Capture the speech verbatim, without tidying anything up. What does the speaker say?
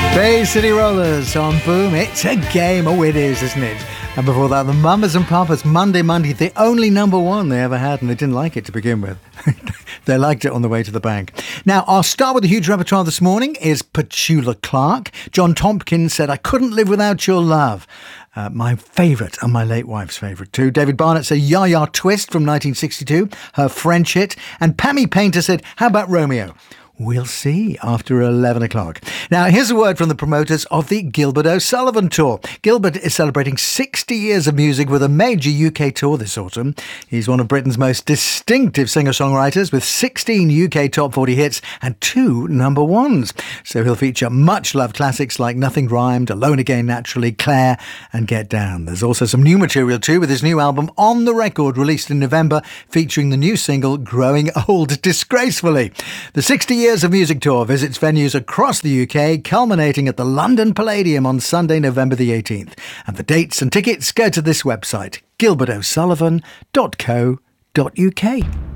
Bay City Rollers on Boom. It's a game. Oh, it is, isn't it? And before that, the Mamas and Papas, Monday Monday, the only number one they ever had, and they didn't like it to begin with. They liked it on the way to the bank. Now, our star with a huge repertoire this morning is Petula Clark. John Tompkins said, "I couldn't live without your love." Uh, my favourite, and my late wife's favourite too. David Barnett said Ya Ya Twist from nineteen sixty-two, her French hit. And Pammy Painter said, "How about Romeo?" We'll see after eleven o'clock. Now, here's a word from the promoters of the Gilbert O'Sullivan Tour. Gilbert is celebrating sixty years of music with a major U K tour this autumn. He's one of Britain's most distinctive singer-songwriters with sixteen U K top forty hits and two number ones. So he'll feature much-loved classics like Nothing Rhymed, Alone Again Naturally, Claire and Get Down. There's also some new material too with his new album On the Record released in November featuring the new single Growing Old Disgracefully. The sixty years of Music Tour visits venues across the U K, culminating at the London Palladium on Sunday, November the eighteenth. And for dates and tickets, go to this website, gilbert o'sullivan dot co dot uk.